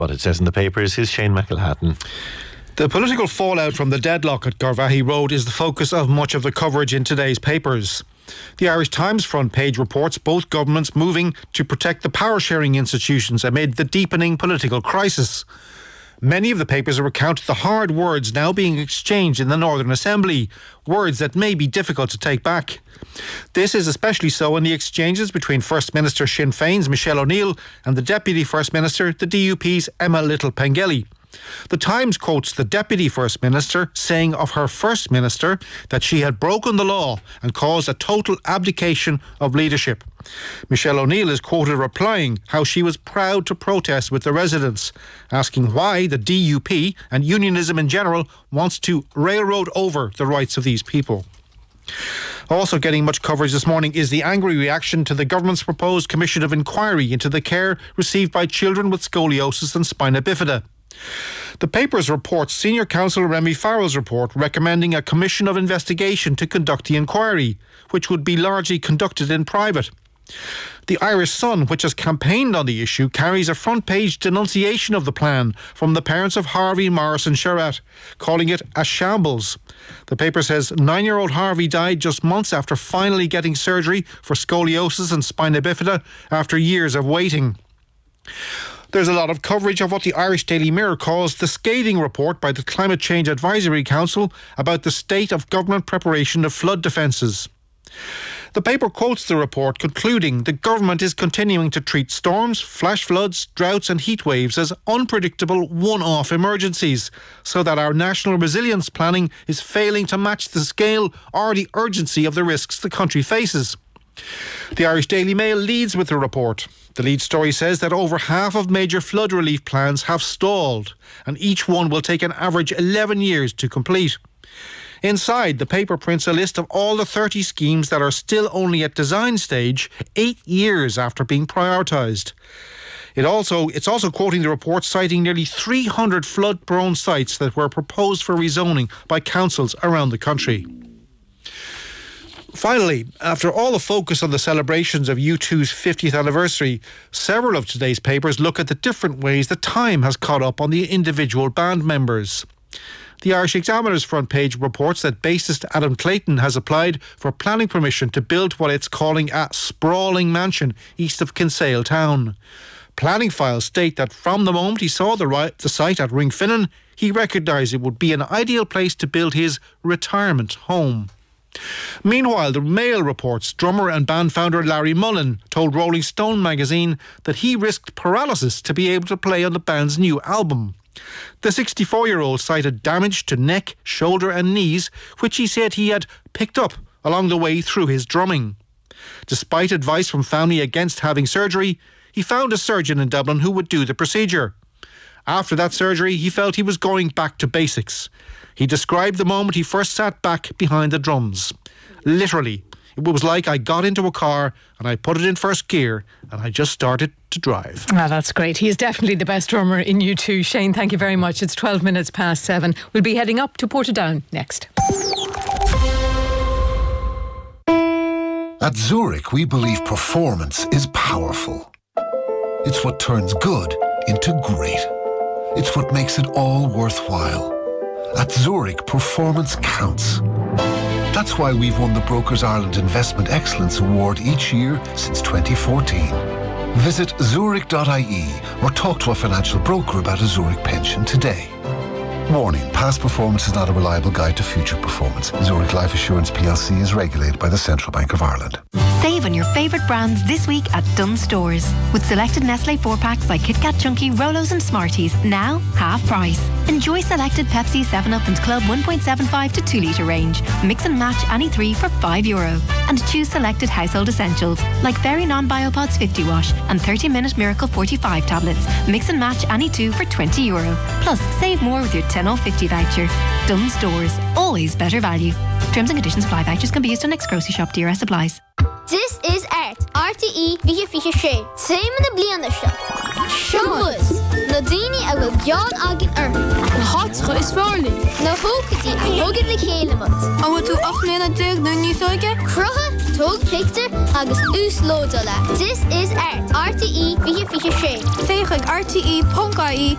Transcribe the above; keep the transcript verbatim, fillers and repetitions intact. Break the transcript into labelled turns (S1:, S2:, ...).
S1: What it says in the papers is Shane McElhatton.
S2: The political fallout from the deadlock at Garvaghey Road is the focus of much of the coverage in today's papers. The Irish Times front page reports both governments moving to protect the power-sharing institutions amid the deepening political crisis. Many of the papers recount the hard words now being exchanged in the Northern Assembly, words that may be difficult to take back. This is especially so in the exchanges between First Minister Sinn Féin's Michelle O'Neill and the Deputy First Minister, the D U P's Emma Little-Pengelly. The Times quotes the Deputy First Minister saying of her First Minister that she had broken the law and caused a total abdication of leadership. Michelle O'Neill is quoted replying how she was proud to protest with the residents, asking why the D U P and unionism in general wants to railroad over the rights of these people. Also getting much coverage this morning is the angry reaction to the government's proposed commission of inquiry into the care received by children with scoliosis and spina bifida. The papers report Senior Counsel Remy Farrell's report recommending a commission of investigation to conduct the inquiry, which would be largely conducted in private. The Irish Sun, which has campaigned on the issue, carries a front-page denunciation of the plan from the parents of Harvey Morrison Sherratt, calling it a shambles. The paper says nine-year-old Harvey died just months after finally getting surgery for scoliosis and spina bifida after years of waiting. There's a lot of coverage of what the Irish Daily Mirror calls the scathing report by the Climate Change Advisory Council about the state of government preparation of flood defences. The paper quotes the report, concluding the government is continuing to treat storms, flash floods, droughts and heat waves as unpredictable one-off emergencies, so that our national resilience planning is failing to match the scale or the urgency of the risks the country faces. The Irish Daily Mail leads with the report. The lead story says that over half of major flood relief plans have stalled, and each one will take an average eleven years to complete. Inside, the paper prints a list of all the thirty schemes that are still only at design stage, eight years after being prioritised. It also, it's also quoting the report citing nearly three hundred flood-prone sites that were proposed for rezoning by councils around the country. Finally, after all the focus on the celebrations of U two's fiftieth anniversary, several of today's papers look at the different ways that time has caught up on the individual band members. The Irish Examiner's front page reports that bassist Adam Clayton has applied for planning permission to build what it's calling a sprawling mansion east of Kinsale town. Planning files state that from the moment he saw the, ri- the site at Ringfinnan, he recognised it would be an ideal place to build his retirement home. Meanwhile, the Mail reports drummer and band founder Larry Mullen told Rolling Stone magazine that he risked paralysis to be able to play on the band's new album. The sixty-four-year-old cited damage to neck, shoulder and knees, which he said he had picked up along the way through his drumming. Despite advice from family against having surgery, he found a surgeon in Dublin who would do the procedure. After that surgery, he felt he was going back to basics. He described the moment he first sat back behind the drums. Literally, it was like I got into a car and I put it in first gear and I just started to drive.
S3: Ah, that's great. He is definitely the best drummer in U two. Shane, thank you very much. It's twelve minutes past seven. We'll be heading up to Portadown next.
S4: At Zurich, we believe performance is powerful. It's what turns good into great. It's what makes it all worthwhile. At Zurich, performance counts. That's why we've won the Brokers Ireland Investment Excellence Award each year since twenty fourteen. Visit zurich dot I E or talk to a financial broker about a Zurich pension today. Warning, past performance is not a reliable guide to future performance. Zurich Life Assurance P L C is regulated by the Central Bank of Ireland.
S5: Save on your favourite brands this week at Dunnes Stores. With selected Nestle four packs like Kit Kat Chunky, Rolos and Smarties, now half price. Enjoy selected Pepsi, seven up and Club one point seven five to two litre range. Mix and match any three for five euro. And choose selected household essentials like Very Non-Biopods fifty wash and thirty minute Miracle forty-five tablets. Mix and match any two for twenty euro. Plus, save more with your ten off fifty voucher. Dunnes Stores, always better value. Terms and conditions apply. Vouchers can be used on next grocery shop. D R S supplies.
S6: This is art. R T E Vicha Ficha Shane. Same in the bliana shop. Shumbus. Nadini a will John Agin er.
S7: The hot is farlig.
S6: No hokati a hugger the kelemot.
S7: I want to aflena dig no new soge.
S6: Kruha tug picture agus ús lódala. This is Art. R T E fiche fiche sé.
S7: Féach R T E.ie